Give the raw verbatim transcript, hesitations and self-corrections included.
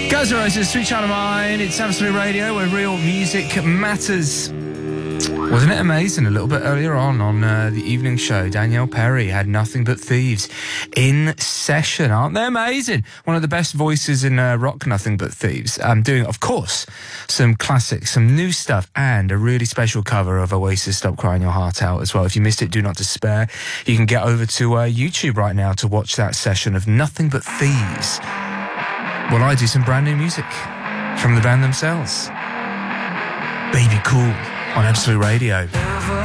Guns N' Roses, Sweet Child of Mine. It's Absolute Radio, where real music matters. Wasn't it amazing? A little bit earlier on on uh, the evening show, Danielle Perry had Nothing But Thieves in session. Aren't they amazing? One of the best voices in uh, rock, Nothing But Thieves. Um, doing, of course, some classics, some new stuff, and a really special cover of Oasis, Stop Crying Your Heart Out as well. If you missed it, do not despair. You can get over to uh, YouTube right now to watch that session of Nothing But Thieves. Well, I do some brand new music from the band themselves. Baby Cool on Absolute Radio.